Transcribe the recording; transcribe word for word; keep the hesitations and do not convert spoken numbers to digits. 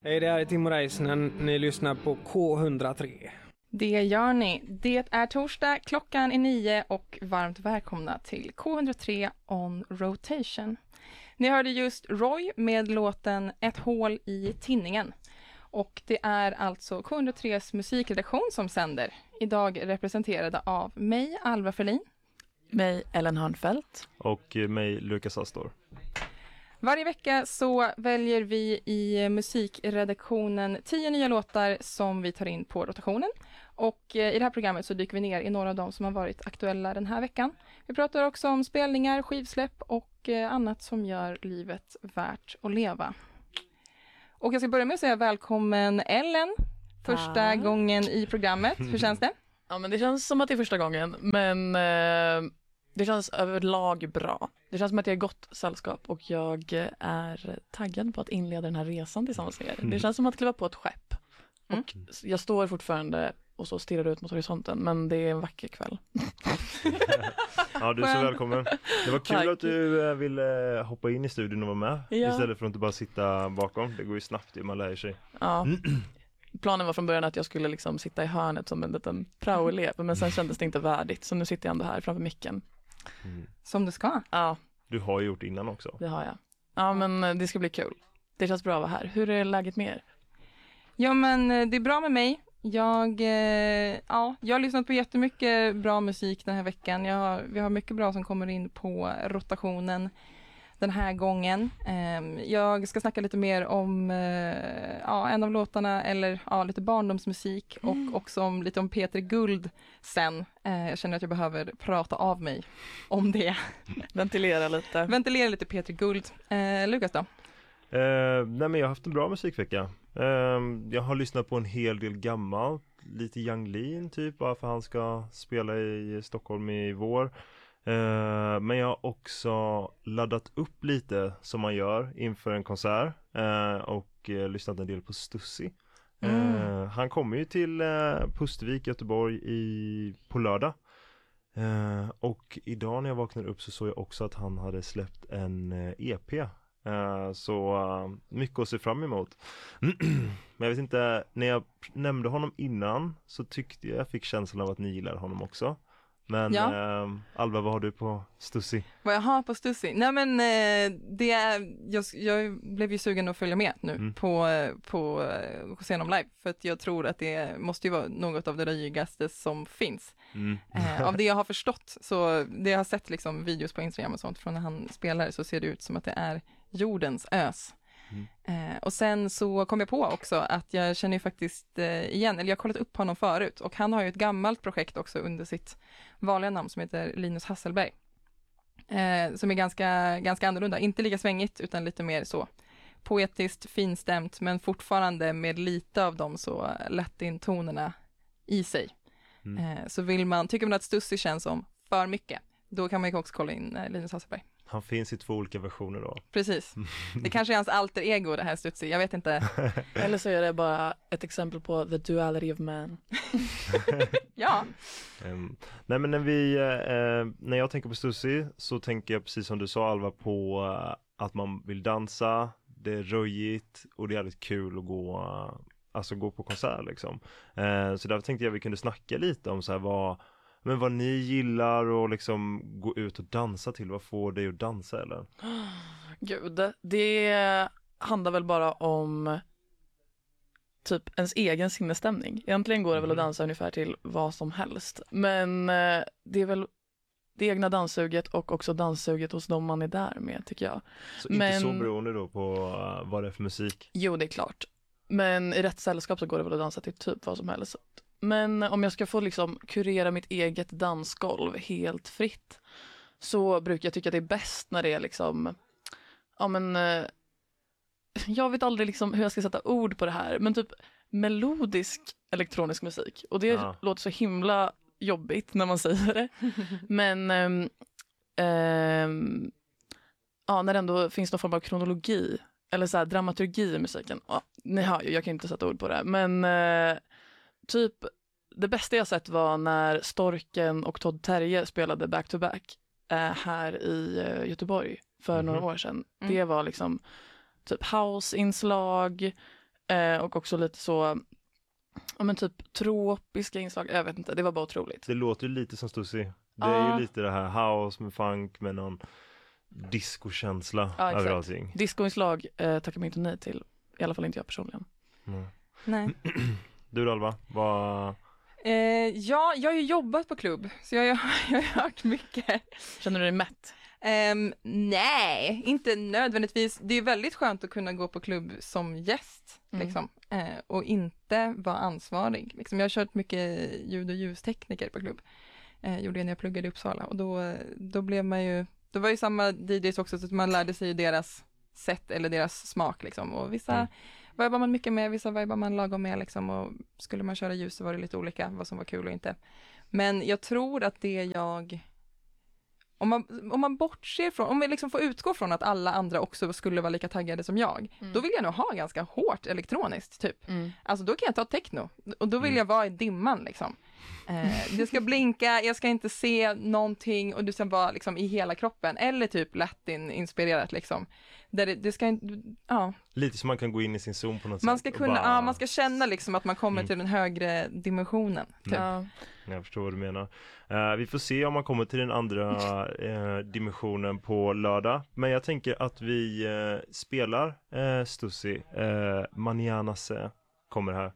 Hej, det här är Timo Räisänen. Ni lyssnar på K hundratre. Det gör ni. Det är torsdag, klockan är nio och varmt välkomna till K hundratre on rotation. Ni hörde just Roy med låten Ett hål i tinningen. Och det är alltså K hundratres musikredaktion som sänder. Idag representerade av mig, Alva Ferlin. Mig, Ellen Hörnfeldt. Och mig, Lukas Astor. Varje vecka så väljer vi i musikredaktionen tio nya låtar som vi tar in på rotationen. Och i det här programmet så dyker vi ner i några av dem som har varit aktuella den här veckan. Vi pratar också om spelningar, skivsläpp och annat som gör livet värt att leva. Och jag ska börja med att säga välkommen Ellen, första ah. gången i programmet. Hur känns det? Ja, men det känns som att det är första gången, men eh, det känns överlag bra. Det känns som att jag är gott sällskap och jag är taggad på att inleda den här resan tillsammans med er. Det känns som att kliva på ett skepp. Mm. Och jag står fortfarande och så stirrar ut mot horisonten, men det är en vacker kväll. Ja, du är så välkommen. Det var kul Tack. Att du ville hoppa in i studion och vara med. Ja. Istället för att inte bara sitta bakom. Det går ju snabbt, man lär sig. Ja. Planen var från början att jag skulle liksom sitta i hörnet som en liten praoelev, men sen kändes det inte värdigt. Så nu sitter jag ändå här framför micken. Mm. Som du ska. Ja. Du har ju gjort innan också. Det har jag. Ja, men det ska bli kul. Det känns bra att vara här. Hur är läget med er? Ja, men det är bra med mig. Jag, eh, ja, jag har lyssnat på jättemycket bra musik den här veckan. Jag har, vi har mycket bra som kommer in på rotationen den här gången. Eh, jag ska snacka lite mer om eh, ja, en av låtarna, eller ja, lite barndomsmusik och mm. också om, lite om Peter Guld sen. Eh, jag känner att jag behöver prata av mig om det. Ventilera lite. Ventilera lite Peter Guld. Eh, Lukas då? Eh, nej men jag har haft en bra musikvecka. Eh, jag har lyssnat på en hel del gammalt. Lite Yung Lean typ, bara för han ska spela i Stockholm i vår. Eh, men jag har också laddat upp lite som man gör inför en konsert. Eh, och eh, lyssnat en del på Stussy. Mm. Eh, han kommer ju till eh, Pustervik, Göteborg i, på lördag. Eh, och idag när jag vaknade upp så såg jag också att han hade släppt en eh, E P. Uh, så uh, mycket att se fram emot. Men jag vet inte, när jag nämnde honom innan så tyckte jag jag fick känslan av att ni gillar honom också. Men ja. uh, Alva, vad har du på Stussy? Vad jag har på Stussy? Nej men uh, det är, jag, jag blev ju sugen att följa med nu mm. på, på uh, se honom live. För att jag tror att det måste ju vara något av det röjigaste som finns. Mm. Uh, av det jag har förstått, så det jag har sett liksom videos på Instagram och sånt från när han spelar, så ser det ut som att det är jordens ös. Mm. Eh, och sen så kom jag på också att jag känner ju faktiskt eh, igen, eller jag har kollat upp honom förut, och han har ju ett gammalt projekt också under sitt vanliga namn som heter Linus Hasselberg. Eh, som är ganska, ganska annorlunda, inte lika svängigt utan lite mer så poetiskt, finstämt, men fortfarande med lite av de så latin-tonerna i sig. Mm. Eh, så vill man, tycker man att Stussy känns som för mycket, då kan man ju också kolla in eh, Linus Hasselberg. Han finns i två olika versioner då. Precis. Det kanske är hans alter ego, det här Stussy. Jag vet inte. Eller så är det bara ett exempel på the duality of man. Ja. Um, nej men när vi uh, när jag tänker på Stussy så tänker jag precis som du sa, Alva, på uh, att man vill dansa, det är röjigt och det är väldigt kul att gå uh, alltså gå på konsert liksom. Uh, så därför tänkte jag vi kunde snacka lite om så här vad Men vad ni gillar och liksom gå ut och dansa till. Vad får dig att dansa, eller? Gud, det handlar väl bara om typ ens egen sinnesstämning. Egentligen går det väl att dansa ungefär till vad som helst. Men det är väl det egna danssuget och också danssuget hos dem man är där med, tycker jag. Så inte Men, så beroende då på vad det är för musik? Jo, det är klart. Men i rätt sällskap så går det väl att dansa till typ vad som helst. Men om jag ska få liksom kurera mitt eget dansgolv helt fritt, så brukar jag tycka att det är bäst när det är liksom, ja men, jag vet aldrig liksom hur jag ska sätta ord på det här, men typ melodisk elektronisk musik. Och det ja. låter så himla jobbigt när man säger det. Men ähm, ähm, ja, när det ändå finns någon form av kronologi eller så här dramaturgi i musiken. Ja, ni hör ju, jag kan inte sätta ord på det. Men äh, typ det bästa jag sett var när Storken och Todd Terje spelade back-to-back äh, här i äh, Göteborg för mm-hmm. några år sedan. Mm. Det var liksom typ house-inslag, Eh, och också lite så, ja men typ tropiska inslag, jag vet inte, det var bara otroligt. Det låter ju lite som Stussy. Det är Ja. ju lite det här house med funk med någon discokänsla Ja, över exakt. allting. Discoinslag eh, tackar man inte nej till, i alla fall inte jag personligen. Mm. Nej. Du då, Alva, vad... Eh, ja, jag har ju jobbat på klubb, så jag, jag, jag har hört mycket. Känner du dig mätt? Um, nej, inte nödvändigtvis. Det är väldigt skönt att kunna gå på klubb som gäst, Mm. liksom, eh, och inte vara ansvarig. Liksom, jag har kört mycket ljud- och ljustekniker på klubb. Eh, gjorde jag när jag pluggade i Uppsala, och då, då blev man ju, då var ju samma D Js också, så att man lärde sig ju deras sätt eller deras smak liksom, och vissa Mm. vibar man mycket med, vissa vibar man lagom med liksom, och skulle man köra ljus så var det lite olika vad som var kul och inte. Men jag tror att det jag Om man, om man bortser från, om vi liksom får utgå från att alla andra också skulle vara lika taggade som jag, Mm. då vill jag nog ha ganska hårt elektroniskt typ. Mm. Alltså då kan jag ta techno, och då vill Mm. jag vara i dimman liksom. Eh, det ska blinka, jag ska inte se någonting, och du ska vara liksom i hela kroppen, eller typ latin-inspirerat liksom. Där det, det ska inte, ja. Lite som man kan gå in i sin zon på något Man sätt. ska och kunna, bara- ja, man ska känna liksom att man kommer Mm. till den högre dimensionen. Typ. Ja. Jag förstår vad du menar. Eh, vi får se om man kommer till den andra eh, dimensionen på lördag. Men jag tänker att vi eh, spelar eh, Stussy. Eh, Mañana Se kommer här.